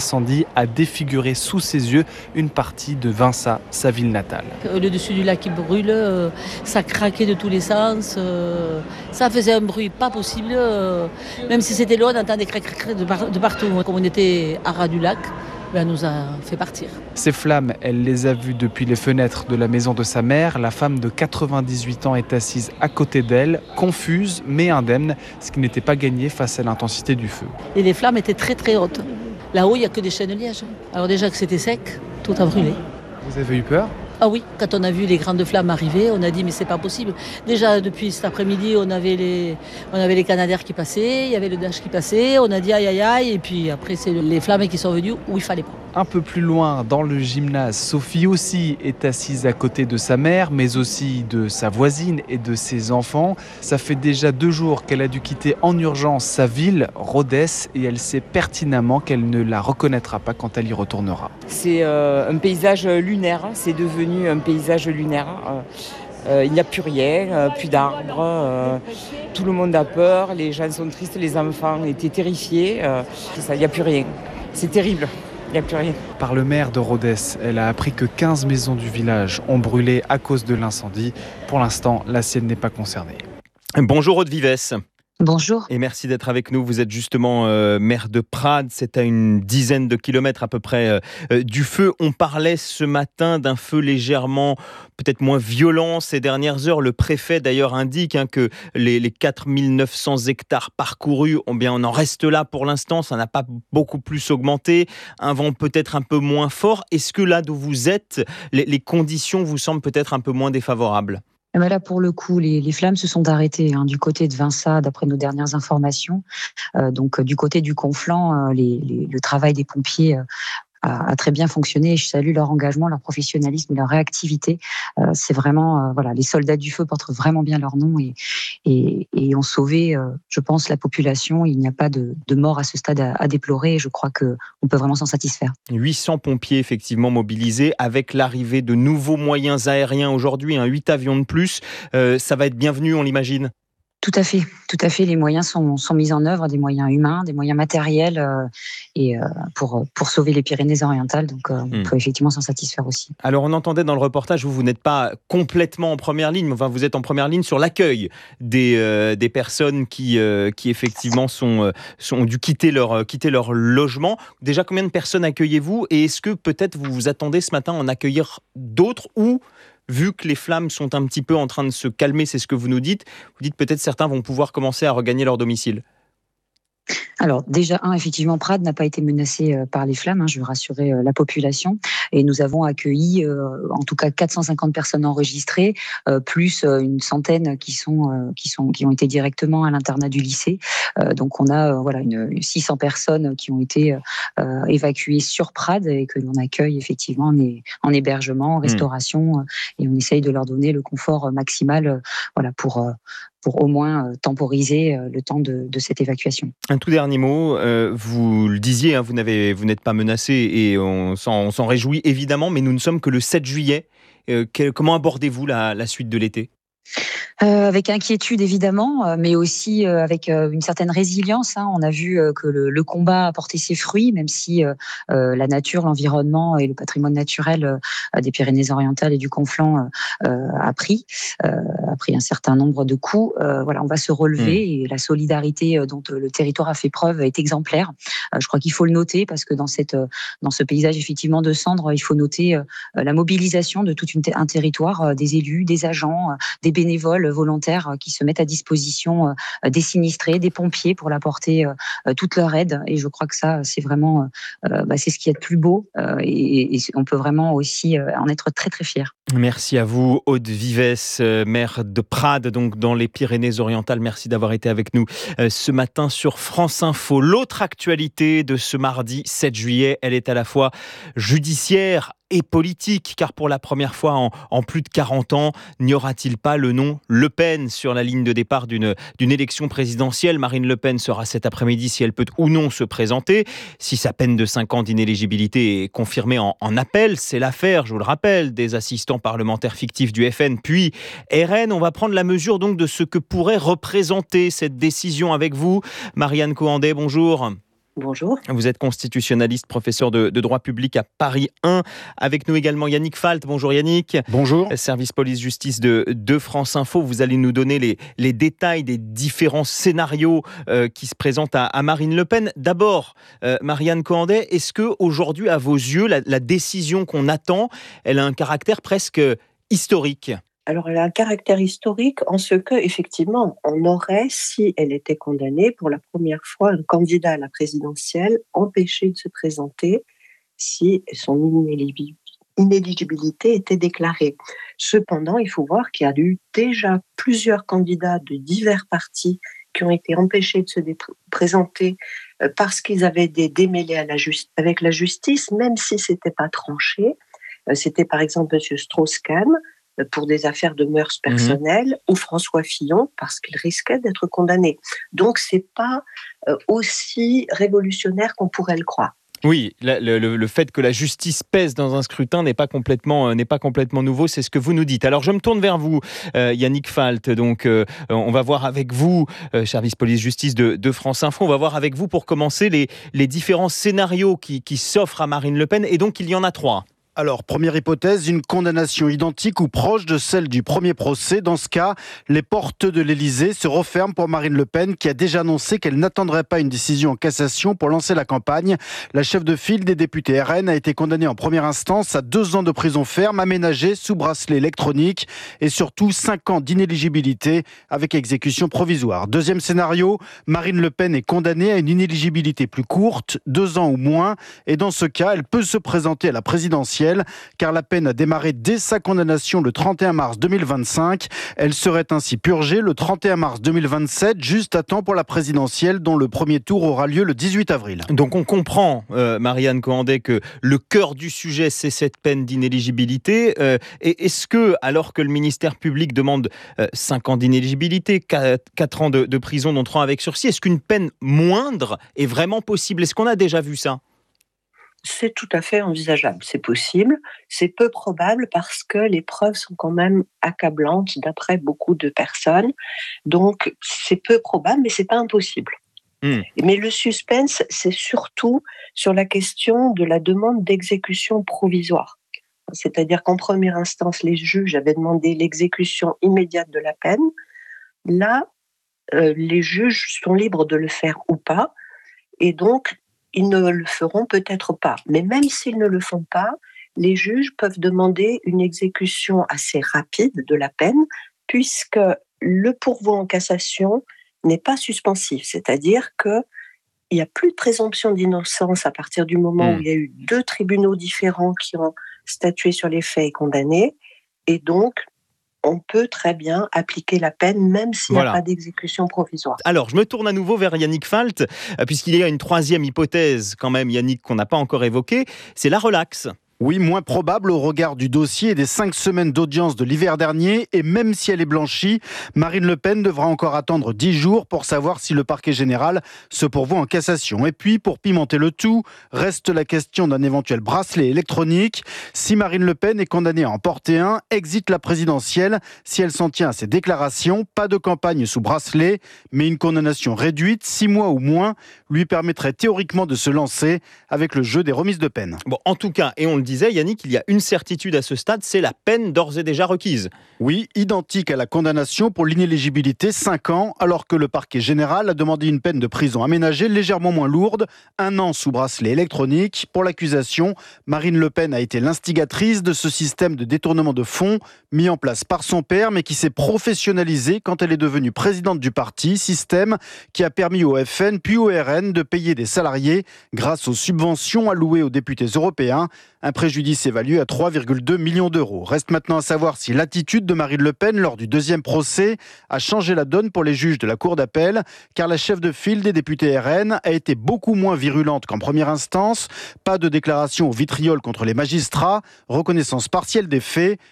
l'incendie a défiguré sous ses yeux une partie de Vinça, sa ville natale. Le dessus du lac qui brûle, ça craquait de tous les sens, ça faisait un bruit pas possible. Même si c'était loin, on entendait crac de partout. Comme on était à ras du lac, elle nous a fait partir. Ces flammes, elle les a vues depuis les fenêtres de la maison de sa mère. La femme de 98 ans est assise à côté d'elle, confuse mais indemne, ce qui n'était pas gagné face à l'intensité du feu. Et les flammes étaient très très hautes. Là-haut, il n'y a que des chaînes de liège. Alors déjà que c'était sec, tout a brûlé. Vous avez eu peur ? Ah oui, quand on a vu les grandes flammes arriver, on a dit mais c'est pas possible. Déjà depuis cet après-midi, on avait les Canadair qui passaient, il y avait le Dash qui passait, on a dit aïe aïe aïe, et puis après c'est les flammes qui sont venues où il fallait pas. Un peu plus loin, dans le gymnase, Sophie aussi est assise à côté de sa mère, mais aussi de sa voisine et de ses enfants. Ça fait déjà 2 jours qu'elle a dû quitter en urgence sa ville, Rodez, et elle sait pertinemment qu'elle ne la reconnaîtra pas quand elle y retournera. C'est un paysage lunaire, c'est devenu un paysage lunaire. Il n'y a plus rien, plus d'arbres, tout le monde a peur, les gens sont tristes, les enfants étaient terrifiés. Il n'y a plus rien, c'est terrible. Il n'y a plus rien. Par le maire de Rodez, elle a appris que 15 maisons du village ont brûlé à cause de l'incendie. Pour l'instant, la sienne n'est pas concernée. Bonjour Aude Vivès. Bonjour. Et merci d'être avec nous. Vous êtes justement maire de Prades. C'est à une dizaine de kilomètres à peu près du feu. On parlait ce matin d'un feu légèrement, peut-être moins violent ces dernières heures. Le préfet d'ailleurs indique que les 4900 hectares parcourus, on en reste là pour l'instant. Ça n'a pas beaucoup plus augmenté. Un vent peut-être un peu moins fort. Est-ce que là d'où vous êtes, les conditions vous semblent peut-être un peu moins défavorables ? Mais là, pour le coup, les flammes se sont arrêtées du côté de Vinça, d'après nos dernières informations. Donc, du côté du Conflent, le travail des pompiers a très bien fonctionné. Et je salue leur engagement, leur professionnalisme, leur réactivité. C'est vraiment, les soldats du feu portent vraiment bien leur nom et ont sauvé, je pense, la population. Il n'y a pas de mort à ce stade à déplorer. Et je crois qu'on peut vraiment s'en satisfaire. 800 pompiers effectivement mobilisés avec l'arrivée de nouveaux moyens aériens aujourd'hui, 8 avions de plus. Ça va être bienvenu, on l'imagine. Tout à fait. Les moyens sont mis en œuvre, des moyens humains, des moyens matériels, pour sauver les Pyrénées-Orientales. Donc, on peut effectivement s'en satisfaire aussi. Alors, on entendait dans le reportage, vous n'êtes pas complètement en première ligne, mais vous êtes en première ligne sur l'accueil des personnes qui effectivement ont dû quitter leur logement. Déjà, combien de personnes accueillez-vous ? Et est-ce que peut-être vous vous attendez ce matin à en accueillir d'autres ou vu que les flammes sont un petit peu en train de se calmer, c'est ce que vous nous dites, vous dites peut-être certains vont pouvoir commencer à regagner leur domicile. Alors déjà, effectivement, Prades n'a pas été menacé par les flammes, je veux rassurer la population. Et nous avons accueilli en tout cas 450 personnes enregistrées, plus une centaine qui ont été directement à l'internat du lycée. Donc on a 600 personnes qui ont été évacuées sur Prades et que l'on accueille effectivement en hébergement, en restauration, et on essaye de leur donner le confort maximal pour au moins temporiser le temps de cette évacuation. Un tout dernier mot, vous le disiez, vous n'êtes pas menacé et on s'en réjouit évidemment, mais nous ne sommes que le 7 juillet. Comment abordez-vous la suite de l'été ? Avec inquiétude évidemment, mais aussi avec une certaine résilience. On a vu que le combat a porté ses fruits, même si la nature, l'environnement et le patrimoine naturel des Pyrénées-Orientales et du Conflent a pris un certain nombre de coups. On va se relever et la solidarité dont le territoire a fait preuve est exemplaire. Je crois qu'il faut le noter parce que dans ce paysage effectivement de cendres, il faut noter la mobilisation de tout un territoire, des élus, des agents, des bénévoles volontaires qui se mettent à disposition des sinistrés, des pompiers pour apporter toute leur aide. Et je crois que ça, c'est vraiment c'est ce qui est le plus beau et on peut vraiment aussi en être très très fiers. Merci à vous, Aude Vivès, maire de Prades, donc dans les Pyrénées-Orientales. Merci d'avoir été avec nous ce matin sur France Info. L'autre actualité de ce mardi 7 juillet, elle est à la fois judiciaire et politique, car pour la première fois en plus de 40 ans, n'y aura-t-il pas le nom Le Pen sur la ligne de départ d'une élection présidentielle ? Marine Le Pen sera cet après-midi si elle peut ou non se présenter. Si sa peine de 5 ans d'inéligibilité est confirmée en appel, c'est l'affaire, je vous le rappelle, des assistants parlementaires fictifs du FN puis RN. On va prendre la mesure donc de ce que pourrait représenter cette décision avec vous. Marianne Cohandé, bonjour. Bonjour. Vous êtes constitutionnaliste, professeur de droit public à Paris 1. Avec nous également Yannick Falt. Bonjour Yannick. Bonjour. Service police-justice de France Info. Vous allez nous donner les détails des différents scénarios qui se présentent à Marine Le Pen. D'abord, Marianne Cohandet, est-ce qu'aujourd'hui, à vos yeux, la décision qu'on attend, elle a un caractère presque historique ? Alors, elle a un caractère historique en ce que, effectivement, on aurait, si elle était condamnée, pour la première fois, un candidat à la présidentielle empêché de se présenter si son inéligibilité était déclarée. Cependant, il faut voir qu'il y a eu déjà plusieurs candidats de divers partis qui ont été empêchés de se présenter parce qu'ils avaient des démêlés avec la justice, même si ce n'était pas tranché. C'était par exemple M. Strauss-Kahn, pour des affaires de mœurs personnelles, ou François Fillon, parce qu'il risquait d'être condamné. Donc, ce n'est pas aussi révolutionnaire qu'on pourrait le croire. Oui, le fait que la justice pèse dans un scrutin n'est pas complètement nouveau, c'est ce que vous nous dites. Alors je me tourne vers vous, Yannick Falt. Donc on va voir avec vous, service police-justice de France Info, on va voir avec vous pour commencer les différents scénarios qui s'offrent à Marine Le Pen, et donc il y en a 3. Alors, première hypothèse, une condamnation identique ou proche de celle du premier procès. Dans ce cas, les portes de l'Élysée se referment pour Marine Le Pen, qui a déjà annoncé qu'elle n'attendrait pas une décision en cassation pour lancer la campagne. La chef de file des députés RN a été condamnée en première instance à 2 ans de prison ferme, aménagée sous bracelet électronique, et surtout 5 ans d'inéligibilité avec exécution provisoire. Deuxième scénario, Marine Le Pen est condamnée à une inéligibilité plus courte, 2 ans ou moins, et dans ce cas, elle peut se présenter à la présidentielle, car la peine a démarré dès sa condamnation le 31 mars 2025. Elle serait ainsi purgée le 31 mars 2027, juste à temps pour la présidentielle, dont le premier tour aura lieu le 18 avril. Donc on comprend, Marianne Cohandet, que le cœur du sujet, c'est cette peine d'inéligibilité. Et est-ce que, alors que le ministère public demande 5 ans d'inéligibilité, 4 ans de prison, dont 3 avec sursis, est-ce qu'une peine moindre est vraiment possible ? Est-ce qu'on a déjà vu ça ? C'est tout à fait envisageable, c'est possible. C'est peu probable parce que les preuves sont quand même accablantes d'après beaucoup de personnes. Donc, c'est peu probable, mais c'est pas impossible. Mais le suspense, c'est surtout sur la question de la demande d'exécution provisoire. C'est-à-dire qu'en première instance, les juges avaient demandé l'exécution immédiate de la peine. Là, les juges sont libres de le faire ou pas. Et donc, ils ne le feront peut-être pas. Mais même s'ils ne le font pas, les juges peuvent demander une exécution assez rapide de la peine, puisque le pourvoi en cassation n'est pas suspensif. C'est-à-dire qu'il n'y a plus de présomption d'innocence à partir du moment où il y a eu 2 tribunaux différents qui ont statué sur les faits et condamné. Et donc, on peut très bien appliquer la peine, même s'il n'y a pas d'exécution provisoire. Alors, je me tourne à nouveau vers Yannick Falt, puisqu'il y a une troisième hypothèse, quand même, Yannick, qu'on n'a pas encore évoquée, c'est la relaxe. Oui, moins probable au regard du dossier et des 5 semaines d'audience de l'hiver dernier. Et même si elle est blanchie, Marine Le Pen devra encore attendre 10 jours pour savoir si le parquet général se pourvoit en cassation. Et puis, pour pimenter le tout, reste la question d'un éventuel bracelet électronique. Si Marine Le Pen est condamnée à en porter un, exit la présidentielle. Si elle s'en tient à ses déclarations, pas de campagne sous bracelet, mais une condamnation réduite, 6 mois ou moins, lui permettrait théoriquement de se lancer avec le jeu des remises de peine. Bon, en tout cas, et on le disait, Yannick, il y a une certitude à ce stade, c'est la peine d'ores et déjà requise. Oui, identique à la condamnation pour l'inéligibilité, 5 ans, alors que le parquet général a demandé une peine de prison aménagée légèrement moins lourde, 1 an sous bracelet électronique. Pour l'accusation, Marine Le Pen a été l'instigatrice de ce système de détournement de fonds mis en place par son père, mais qui s'est professionnalisé quand elle est devenue présidente du parti, système qui a permis au FN puis au RN de payer des salariés grâce aux subventions allouées aux députés européens. Un préjudice évalué à 3,2 millions d'euros. Reste maintenant à savoir si l'attitude de Marine Le Pen lors du 2e procès a changé la donne pour les juges de la Cour d'appel, car la chef de file des députés RN a été beaucoup moins virulente qu'en première instance. Pas de déclaration au vitriol contre les magistrats, reconnaissance partielle des faits,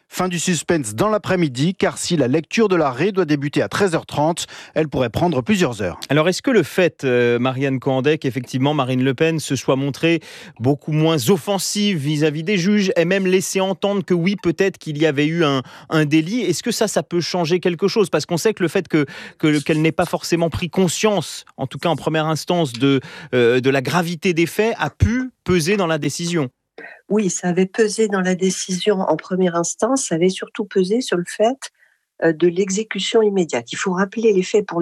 Fin du suspense dans l'après-midi, car si la lecture de l'arrêt doit débuter à 13h30, elle pourrait prendre plusieurs heures. Alors, est-ce que le fait, Marianne Coandec, qu'effectivement Marine Le Pen se soit montrée beaucoup moins offensive vis-à-vis des juges, et même laissé entendre que oui, peut-être qu'il y avait eu un délit, est-ce que ça peut changer quelque chose ? Parce qu'on sait que le fait qu'elle n'ait pas forcément pris conscience, en tout cas en première instance, de la gravité des faits, a pu peser dans la décision. Oui, ça avait pesé dans la décision en première instance, ça avait surtout pesé sur le fait de l'exécution immédiate. Il faut rappeler les faits pour